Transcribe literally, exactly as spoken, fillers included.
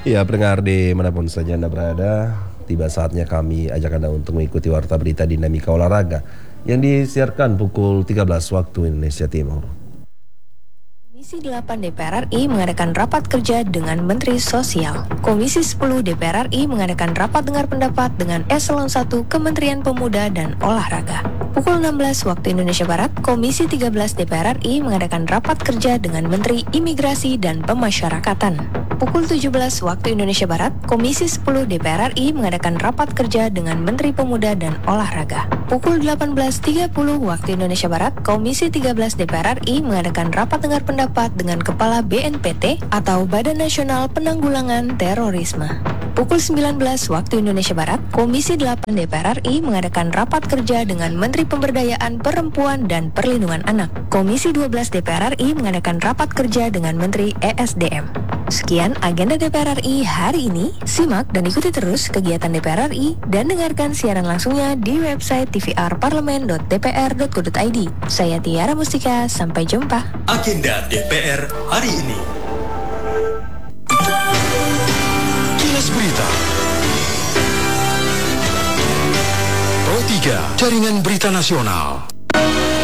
Ya, pendengar dimanapun saja Anda berada, tiba saatnya kami ajak Anda untuk mengikuti Warta Berita Dinamika Olahraga yang disiarkan pukul tiga belas waktu Indonesia Timur. Komisi delapan D P R R I mengadakan rapat kerja dengan Menteri Sosial. Komisi sepuluh D P R R I mengadakan rapat dengar pendapat dengan Eselon satu Kementerian Pemuda dan Olahraga. Pukul enam belas waktu Indonesia Barat, Komisi tiga belas D P R R I mengadakan rapat kerja dengan Menteri Imigrasi dan Pemasyarakatan. Pukul tujuh belas waktu Indonesia Barat, Komisi sepuluh D P R R I mengadakan rapat kerja dengan Menteri Pemuda dan Olahraga. Pukul delapan belas tiga puluh waktu Indonesia Barat, Komisi tiga belas D P R R I mengadakan rapat dengar pendapat dengan Kepala B N P T atau Badan Nasional Penanggulangan Terorisme. Pukul sembilan belas waktu Indonesia Barat, Komisi delapan D P R R I mengadakan rapat kerja dengan Menteri Pemberdayaan Perempuan dan Perlindungan Anak. Komisi dua belas D P R R I mengadakan rapat kerja dengan Menteri E S D M. Sekian agenda D P R R I hari ini. Simak dan ikuti terus kegiatan D P R R I dan dengarkan siaran langsungnya di website t v r parlemen dot d p r dot go dot i d. Saya Tiara Mustika, sampai jumpa. Agenda D P R hari ini. Kilas Berita. Pro tiga, Jaringan Berita Nasional.